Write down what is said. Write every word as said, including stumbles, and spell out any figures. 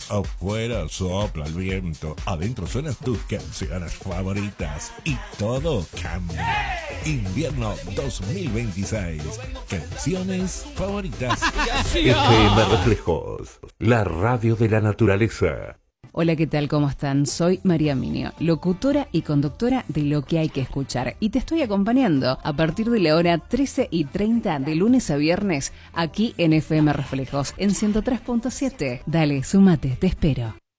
Afuera sopla el viento, adentro suenan tus canciones favoritas y todo cambia. Invierno dos mil veintiséis. Canciones favoritas. F M Reflejos, la radio de la naturaleza. Hola, ¿qué tal? ¿Cómo están? Soy María Minio, locutora y conductora de Lo que hay que escuchar. Y te estoy acompañando a partir de la hora trece y treinta de lunes a viernes aquí en F M Reflejos en ciento tres punto siete. Dale, súmate, te espero.